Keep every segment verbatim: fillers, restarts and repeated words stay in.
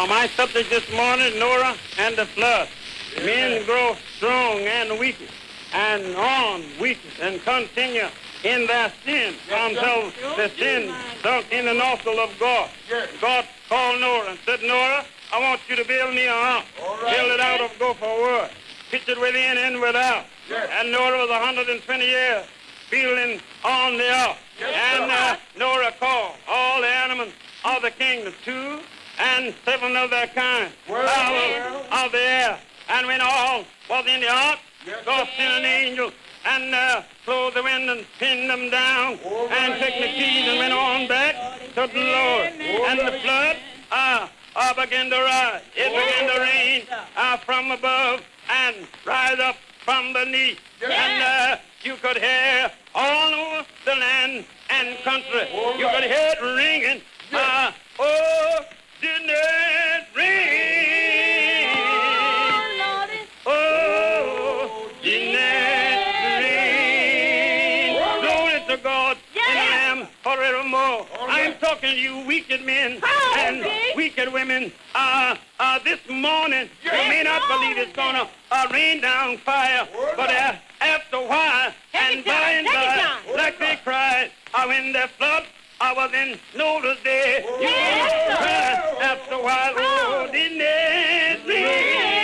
my subject this morning, Noah and the flood. Men grow strong and weak, and on weak, and continue in their sin until the sin sunk in the nostril of God. God called Noah and said, Noah, I want you to build me a house. Build it out of gopher wood. Pitch it within and without. And Noah was one hundred twenty years building on the ark. And uh, Noah called all the animals of the kingdom, two and seven of their kind, fowls of the air. And when all was in the ark, God sent an angel and uh, closed the wind and pinned them down and took the keys and went on back to the Lord. And the flood uh, uh, began to rise. It began to rain uh, from above and rise up from beneath. And uh, you could hear all over the land and country. You could hear it ringing. Uh, oh, didn't it ring? Oh, didn't it ring? Glory to God in the Lamb forevermore. I'm talking to you wicked men and wicked women. Uh, uh, this morning, you may not believe it's going to uh, rain down fire, but uh, after a while, and by and by, like they cried, uh, when the flood, I was in Noah's day. You know, uh, after a while, oh, didn't it rain?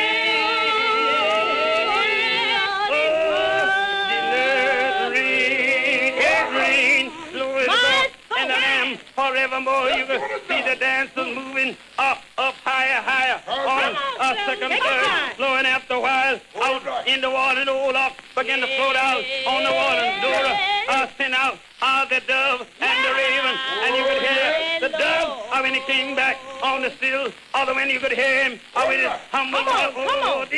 Forevermore, you can see the dancers moving up, up, higher, higher, on a second, third, flowing after a while, out in the water, and the old ark began to float out on the water. Noah uh, sent out uh, the dove and the raven, and you could hear the dove uh, when he came back on the still, or when you could hear him uh, with his humble, oh,